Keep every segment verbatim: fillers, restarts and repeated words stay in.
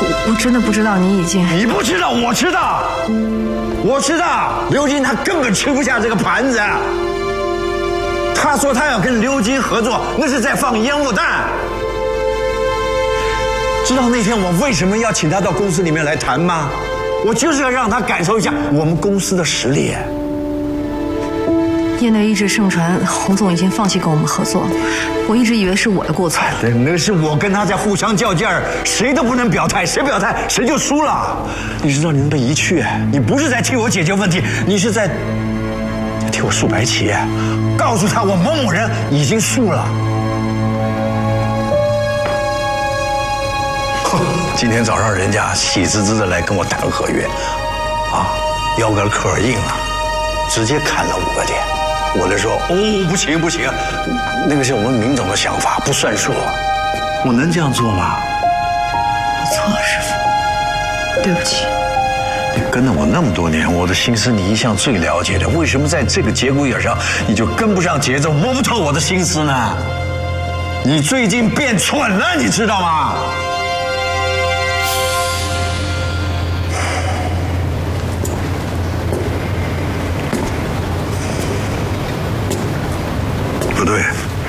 我我真的不知道你已经…… 你不知道，我知道，我知道，刘金他根本吃不下这个盘子。他说他要跟刘金合作，那是在放烟雾弹。知道那天我为什么要请他到公司里面来谈吗？我就是要让他感受一下我们公司的实力。 业内一直盛传洪总已经放弃跟我们合作，我一直以为是我的过错。 对，那是我跟他在互相较劲儿，谁都不能表态，谁表态谁就输了。你知道你那么一去，你不是在替我解决问题，你是在替我树白旗，告诉他我某某人已经输了。今天早上人家喜滋滋的来跟我谈合约，啊，腰杆可硬了，直接砍了五个点。我就说哦，不行不行，那个是我们明总的想法，不算数。我能这样做吗？ 我错了，师傅，对不起。 你跟了我那么多年，我的心思你一向最了解的，为什么在这个节骨眼上你就跟不上节奏，摸不透我的心思呢？你最近变蠢了，你知道吗？不对，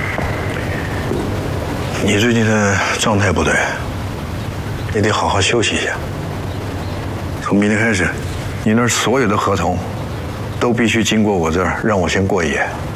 你最近的状态不对，你得好好休息一下。从明天开始，你那儿所有的合同都必须经过我这儿，让我先过一眼。